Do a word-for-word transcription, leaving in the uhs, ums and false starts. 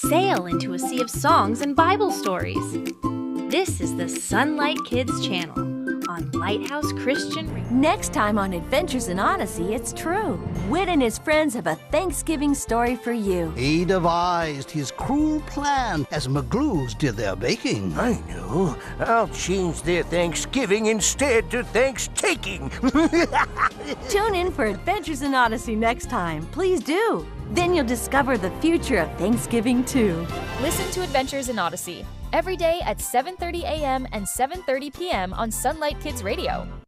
sail into a sea of songs and Bible stories. This is the Sunlight Kids channel on Lighthouse Christian Radio. Next time on Adventures in Odyssey, it's true. Whit and his friends have a Thanksgiving story for you. He devised his cruel plan as McGlues did their baking. I know. I'll change their Thanksgiving instead to Thanks-taking. Tune in for Adventures in Odyssey next time. Please do. Then you'll discover the future of Thanksgiving, too. Listen to Adventures in Odyssey every day at seven thirty a m and seven thirty p m on Sunlight Kids Radio.